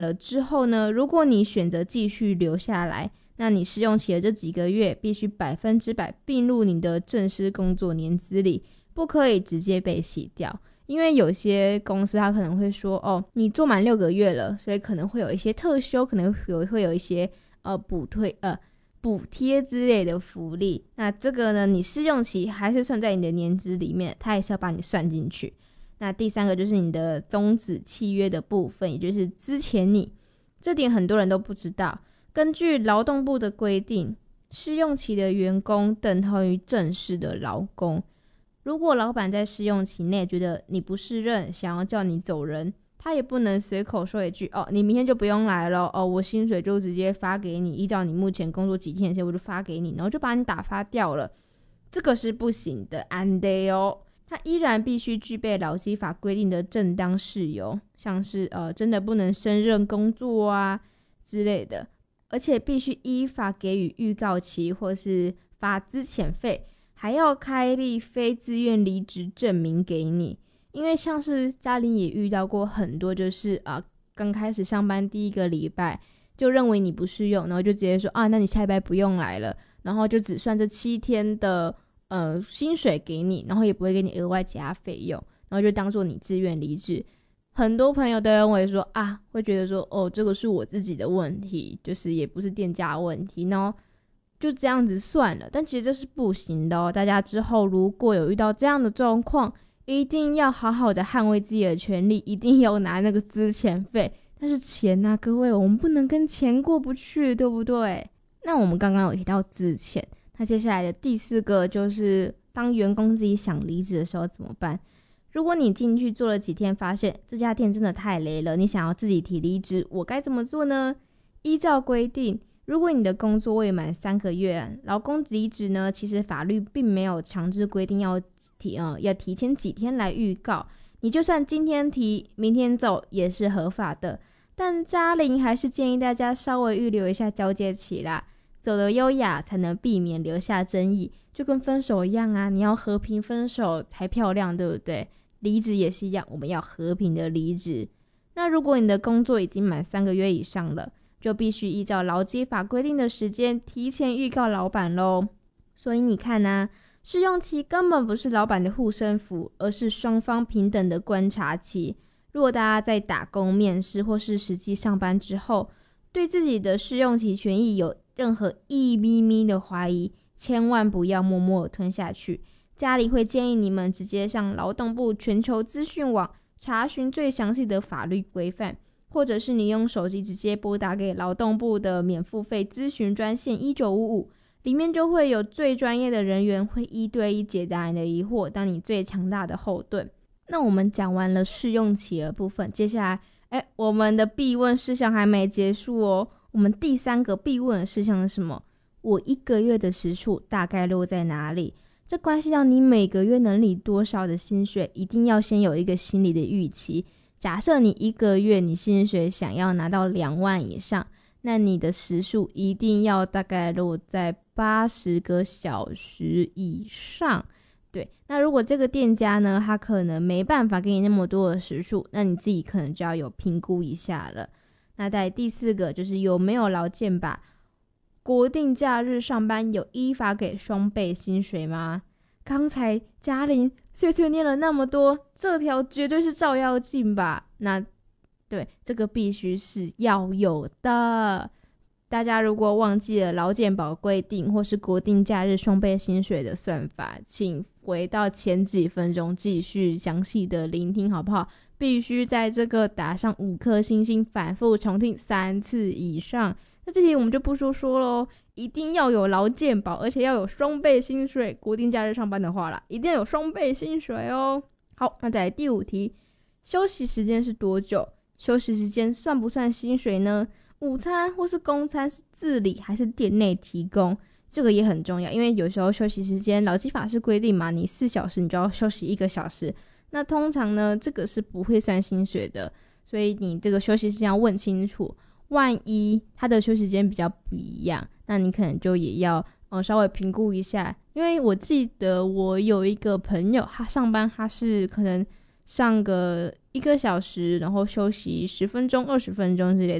了之后呢，如果你选择继续留下来，那你试用期的这几个月必须100%并入你的正式工作年资里，不可以直接被洗掉。因为有些公司他可能会说，你做满6个月了，所以可能会有一些特休，可能会有一些补贴之类的福利。那这个呢，你试用期还是算在你的年资里面，他也是要把你算进去。那第三个就是你的终止契约的部分，也就是资遣你。这点很多人都不知道。根据劳动部的规定，试用期的员工等同于正式的劳工。如果老板在试用期内觉得你不胜任，想要叫你走人，他也不能随口说一句你明天就不用来了我薪水就直接发给你，依照你目前工作几天的时间我就发给你，然后就把你打发掉了。这个是不行的，安得他依然必须具备劳基法规定的正当事由，像是真的不能胜任工作啊之类的，而且必须依法给予预告期或是发资遣费，还要开立非自愿离职证明给你。因为像是嘉玲也遇到过很多，就是刚开始上班第1个礼拜就认为你不适用，然后就直接说那你下礼拜不用来了，然后就只算这7天的薪水给你，然后也不会给你额外加费用，然后就当做你自愿离职。很多朋友都认为说会觉得说这个是我自己的问题，就是也不是店家的问题，然后就这样子算了。但其实这是不行的大家之后如果有遇到这样的状况，一定要好好的捍卫自己的权利，一定要拿那个资遣费。但是钱啊各位，我们不能跟钱过不去，对不对？那我们刚刚有提到资遣，那接下来的第4个就是当员工自己想离职的时候怎么办。如果你进去做了几天，发现这家店真的太雷了，你想要自己提离职，我该怎么做呢？依照规定，如果你的工作未满3个月，劳工离职呢，其实法律并没有强制规定要提前几天来预告，你就算今天提明天走也是合法的。但嘉玲还是建议大家稍微预留一下交接期啦，走得优雅才能避免留下争议，就跟分手一样啊，你要和平分手才漂亮，对不对？离职也是一样，我们要和平的离职。那如果你的工作已经满3个月以上了，就必须依照劳基法规定的时间提前预告老板咯。所以你看啊，试用期根本不是老板的护身符，而是双方平等的观察期。如果大家在打工、面试或是实际上班之后，对自己的试用期权益有任何一咪咪的怀疑，千万不要默默吞下去。家里会建议你们直接上劳动部全球资讯网查询最详细的法律规范，或者是你用手机直接拨打给劳动部的免付费咨询专线1955，里面就会有最专业的人员会1对1解答你的疑惑，当你最强大的后盾。那我们讲完了试用期的部分，接下来我们的必问事项还没结束哦。我们第3个必问的事项是什么？我1个月的时数大概落在哪里？这关系到你每个月能领多少的薪水，一定要先有一个心理的预期。假设你1个月你薪水想要拿到2万以上，那你的时数一定要大概落在80个小时以上。对，那如果这个店家呢，他可能没办法给你那么多的时数，那你自己可能就要有评估一下了。那在第4个就是有没有劳健保，国定假日上班有依法给双倍薪水吗？刚才嘉玲碎碎念了那么多，这条绝对是照妖镜吧？那对，这个必须是要有的。大家如果忘记了劳健保规定或是国定假日双倍薪水的算法，请回到前几分钟继续详细的聆听好不好？必须在这个打上5颗星星，反复重听3次以上。那这题我们就不说咯，一定要有劳健保，而且要有双倍薪水。国定假日上班的话啦，一定要有双倍薪水哦。好，那在第5题，休息时间是多久？休息时间算不算薪水呢？午餐或是公餐是自理还是店内提供？这个也很重要，因为有时候休息时间劳基法是规定嘛，你4小时你就要休息1个小时，那通常呢这个是不会算薪水的，所以你这个休息时间要问清楚。万一他的休息时间比较不一样，那你可能就也要稍微评估一下。因为我记得我有一个朋友，他上班他是可能上个1个小时，然后休息10分钟、20分钟之类